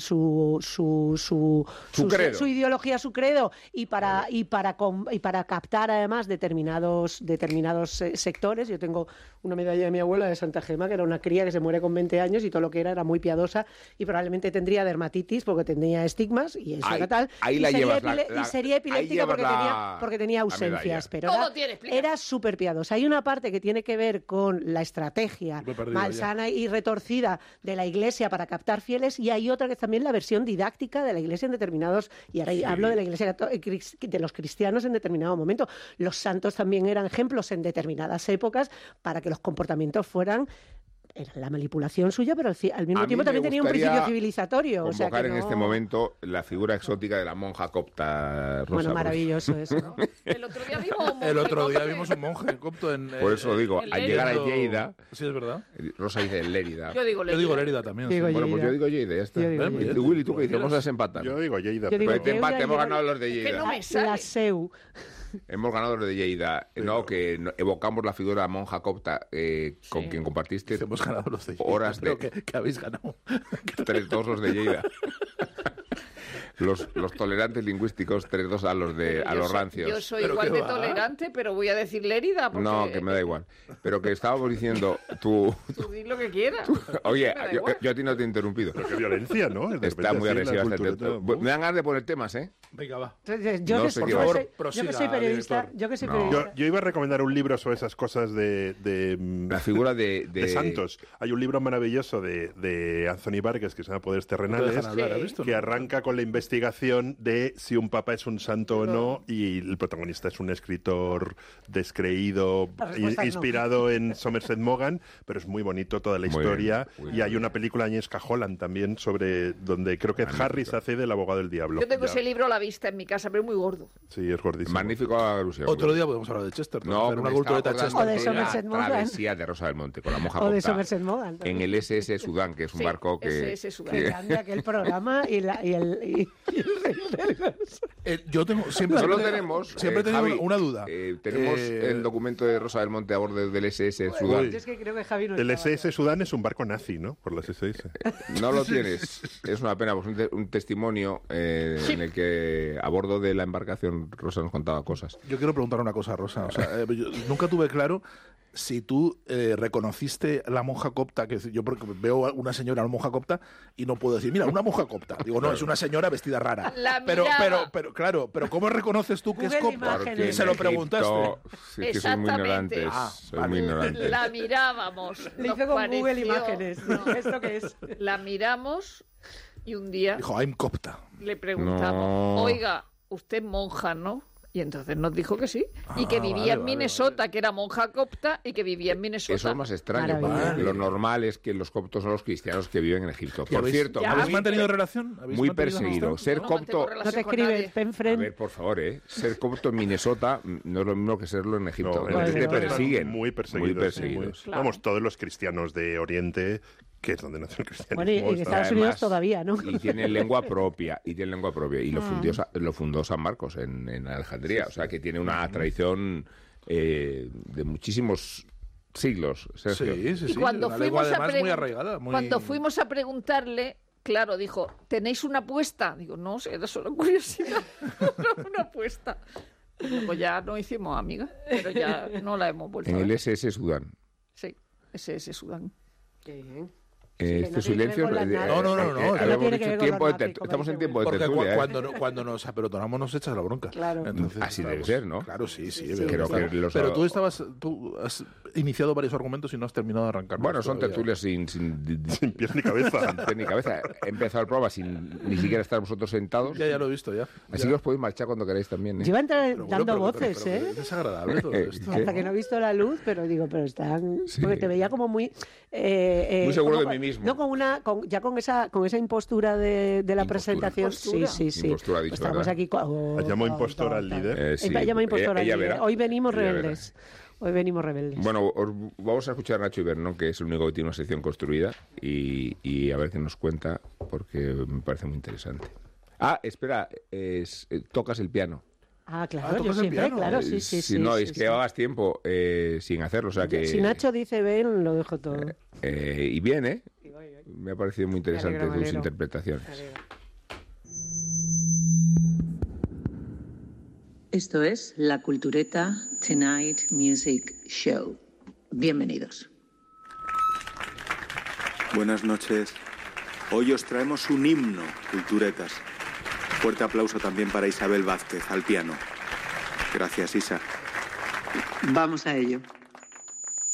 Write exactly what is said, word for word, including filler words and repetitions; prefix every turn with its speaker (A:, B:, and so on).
A: su su su,
B: su,
A: su,
B: credo.
A: su ideología, su credo, y para y para y para captar además determinados determinados eh, sectores. Yo tengo una medalla de mi abuela de Santa Gema, que era una cría que se muere con veinte años y todo lo que era era muy piadosa y probablemente tendría dermatitis porque tenía estigmas y eso
B: ahí,
A: era tal.
B: Ahí
A: y,
B: la
A: sería
B: llevas
A: epile-
B: la, la,
A: y sería epiléptica porque,
B: la,
A: tenía, porque tenía ausencias. Pero
C: Todo
A: era,
C: tiene explicación.
A: era súper piadosa. Hay una parte que tiene que ver con la estrategia malsana y retorcida de la Iglesia para captar fieles, y hay otra que es también la versión didáctica de la Iglesia en determinados, y ahora sí. hablo de la Iglesia de los cristianos en determinado momento. Los santos también eran ejemplos en determinadas épocas para que los comportamientos fueran era la manipulación suya, pero al mismo tiempo también tenía un principio civilizatorio.
B: Convocar
A: o sea que
B: en
A: no...
B: este momento la figura exótica de la monja copta Rosa.
A: Bueno, maravilloso eso, ¿no?
C: El otro día vimos un
D: El otro día vimos un monje copto en...
B: Por eso digo, al llegar a Lleida...
D: Sí, es verdad.
B: Rosa dice Lérida.
C: Yo digo Lérida.
D: Yo digo Lérida también.
A: Digo
D: sí.
A: Lleida.
B: Bueno, pues yo digo Lleida, ya está.
A: Digo
B: ¿Y tú, Willy, tú qué dices? Vamos a desempatar.
E: Yo digo Lleida.
A: Yo digo
B: Pues te empate,
A: Lleida,
B: hemos
A: Lleida.
B: ganado los de Lleida.
C: Que no me sale.
A: La Seu.
B: Hemos ganado los de Lleida.
E: Sí,
B: no,
E: no.
B: que no- evocamos la figura de la monja copta eh, con
C: Sí.
B: quien compartiste
D: Hemos ganado los de Lleida.
B: horas de...
D: Creo que, que habéis ganado.
B: tres dos los de Lleida. Los, los tolerantes lingüísticos, tres dos a los de a
C: Yo
B: los
C: soy-
B: rancios.
C: Yo soy
D: ¿Pero
C: igual
D: qué
C: de
D: va?
C: tolerante, pero voy a decir Lérida. Porque...
B: No, que me da igual. Pero que estábamos diciendo, tú...
C: Tú di lo que quieras.
B: Oye,
C: Me da
B: yo,
C: igual.
B: yo a ti no te he interrumpido.
E: Qué violencia, ¿no? De
B: Está
E: repente
B: muy
E: así, la
B: agresiva.
E: cultura
B: este-
E: todo.
B: Me dan ganas de poner temas, ¿eh?
D: Venga, va.
A: Entonces, yo,
B: No
A: que,
B: sé
A: yo
B: qué
A: que
B: va.
A: soy,
D: Prosiga,
A: yo que soy periodista,
D: director.
A: yo que soy
B: No.
A: periodista.
E: Yo, yo iba a recomendar un libro sobre esas cosas de, de, mm,
B: La figura de...
E: de
B: de
E: santos. Hay un libro maravilloso de, de Anthony Vargas que se llama Poderes
D: No te
E: Terrenales,
D: dejan hablar, ¿has
C: Sí.
D: visto?
E: que arranca con la investigación de si un papa es un santo o no, y el protagonista es un escritor descreído,
A: La respuesta
E: i-
A: es no.
E: inspirado en Somerset Maugham, pero es muy bonito toda la
B: Muy
E: historia.
B: bien, muy
E: y
B: bien.
E: hay una película de Agnieszka Holland también sobre donde creo que
B: Magnífico.
E: Harris hace del abogado del diablo.
C: Yo tengo
E: Ya.
C: ese libro a la vista en mi casa, pero muy gordo.
E: Sí, es gordísimo.
B: Magnífico alusión.
D: Otro día podemos hablar de Chester.
B: No,
D: hacer una
B: me estaba
D: cultureta
B: acordando
A: O de
D: Chester.
B: la
A: Somerset Maugham.
B: travesía de Rosa del Monte con la monja
A: O de
B: copta
A: Somerset Maugham
B: en
A: también.
B: el S S Sudán, que es un
C: Sí,
B: barco que...
C: S S Sudán.
A: Qué
B: que-
A: grande aquel programa y, la, y el... Y, y el
D: Eh, yo tengo siempre,
B: Solo
D: siempre-
B: tenemos,
D: siempre
B: eh,
D: he tenido
B: Javi,
D: una, una duda.
B: eh, tenemos
D: Eh,
B: el documento de Rosa del Monte a bordo del S S Sudán.
A: Yo es que creo que Javi no
E: El
A: estaba.
E: S S Sudán es un barco nazi, ¿no? Por las S S.
B: No lo tienes. Es una pena, pues un, te- un testimonio eh, en el que a bordo de la embarcación Rosa nos contaba cosas.
D: Yo quiero preguntar una cosa, Rosa. O sea, eh, yo nunca tuve claro si tú eh, reconociste la monja copta, que yo porque veo a una señora, una monja copta, y no puedo decir, mira, una monja copta. Digo, no, es una señora vestida rara.
C: La
D: pero,
C: miraba.
D: pero, pero, claro, pero ¿cómo reconoces tú que es
A: Google
D: copta?
A: imágenes.
B: Porque
D: Se
B: en
D: lo
B: Egipto-
D: preguntaste.
B: Sí, que soy muy
C: Exactamente.
B: ignorante.
D: Ah,
B: soy
D: vale.
B: muy ignorante.
C: La mirábamos.
A: Le
C: nos
A: hizo con
C: pareció-
A: Google Imágenes.
C: no.
A: ¿Esto qué es?
C: La miramos y un día
D: Dijo, I'm copta.
C: le preguntamos,
B: No.
C: oiga, usted es monja, ¿no? Y entonces nos dijo que sí. y que
D: Ah,
C: vivía
D: vale,
C: en
D: vale,
C: Minnesota, que era monja copta y que vivía en Minnesota.
B: Eso es más extraño.
A: Maravilla.
B: porque Lo normal es que los coptos son los cristianos que viven en Egipto.
D: ¿Y
B: Por
D: habéis-
B: cierto,
C: ya,
B: muy,
D: ¿Habéis mantenido relación? ¿Habéis
B: muy
D: mantenido
B: perseguido.
D: amistad?
B: Ser
C: Yo no mantengo
B: copto...
C: relación
A: No te
C: con
A: escribes,
C: nadie.
A: pen
B: A
A: friend.
B: ver, por favor, ¿eh? Ser copto en Minnesota no es lo mismo que serlo en Egipto.
E: No, en
B: Entonces te
E: Egipto están
B: persiguen.
E: Muy perseguidos.
B: Muy
E: sí,
B: perseguidos.
E: muy-
C: Claro.
E: Vamos, todos los cristianos de Oriente, que es donde nació el cristianismo.
A: Bueno, y en
E: ¿sabes?
A: Estados
B: Además,
A: Unidos todavía, ¿no?
B: Y tienen lengua propia, y tienen lengua propia. Y lo, fundió, Sa- lo fundó San Marcos en, en Alejandría. O sea, que tiene una tradición eh, de muchísimos siglos, Sergio.
D: Sí, sí,
C: Y
D: sí.
C: cuando
D: una
C: fuimos
D: lengua
C: a
D: además muy
C: pregun-
D: arraigada. Muy...
C: Cuando fuimos a preguntarle, claro, dijo, ¿tenéis una apuesta? Digo, no, era solo curiosidad. No, una apuesta. Y luego ya no hicimos amigas, pero ya no la hemos vuelto
B: En
C: a
B: el
C: ver.
B: S S Sudán.
C: Sí, ese es Sudán.
A: Qué bien.
B: Eh,
A: que
B: este
A: no tiene que ver
B: silencio.
A: con las
B: eh,
A: nazis.
D: No, no, no, no,
B: eh,
D: que no
B: habíamos
A: tiene que
B: dicho
A: ver con
B: tiempo
A: los
B: de
A: nazis,
B: ter-
A: como
B: estamos en
A: dice
B: tiempo de
D: Porque
B: tertulia.
D: cu-
B: ¿eh?
D: cuando, cuando nos apelotonamos nos echas la bronca.
A: Claro.
D: Entonces,
B: Así debe
D: vamos.
B: ser, ¿no?
D: Claro, sí, sí.
A: Sí, sí.
D: evidentemente.
B: Creo que los-
D: Pero tú estabas, tú has iniciado varios argumentos y no has terminado de arrancar.
B: Bueno, son tertulias sin, sin,
E: Sin pies ni cabeza.
B: sin pie ni cabeza. He empezado el programa sin ni siquiera estar vosotros sentados.
D: Ya, ya lo he visto, ya.
B: Así
D: Ya.
B: que os podéis marchar cuando queráis también. ¿eh?
A: Lleva entrar
D: Pero bueno,
A: dando
D: pero-
A: voces,
D: pero- pero
A: ¿eh?
D: Es desagradable todo esto.
B: ¿Qué?
A: Hasta que no he visto la luz, pero digo, pero están...
B: Sí.
A: Porque te veía como muy... eh, eh,
B: Muy seguro
A: como
B: de
A: con-
B: mí mismo.
A: No, con una, con, ya con esa con esa impostura de, de la
B: Impostura.
A: presentación.
C: Impostura.
A: Sí, sí, sí.
B: Impostura ha dicho,
A: Pues estamos
B: ¿verdad?
A: aquí... co- oh,
E: ¿Has llamado
A: oh,
E: impostora
A: oh,
E: al
A: oh.
E: líder?
B: Eh, sí.
A: Eh, llama impostora
B: Ella
A: al líder.
B: verá.
A: Hoy venimos
B: Ella verá.
A: rebeldes. Hoy venimos rebeldes.
B: Bueno, os- vamos a escuchar a Nacho Ibernón, que es el único que tiene una sección construida, y, y a ver qué nos cuenta, porque me parece muy interesante. Ah, espera, es, eh, tocas el piano.
A: Ah,
D: Ah,
A: claro, yo
D: tocas el
A: siempre,
D: piano.
A: claro, sí,
B: Eh,
A: sí,
B: si
A: sí.
B: no,
A: sí,
B: es que
A: sí.
B: llevabas tiempo eh, sin hacerlo, o sea que...
A: Si Nacho dice ven, lo dejo todo.
B: eh, y bien, ¿eh? me ha parecido muy interesante
A: alegro,
B: sus
A: alegro.
B: interpretaciones.
F: Esto es La Cultureta Tonight Music Show. Bienvenidos.
G: Buenas noches. Hoy os traemos un himno, culturetas. Fuerte aplauso también para Isabel Vázquez, al piano. Gracias, Isa.
F: Vamos a ello.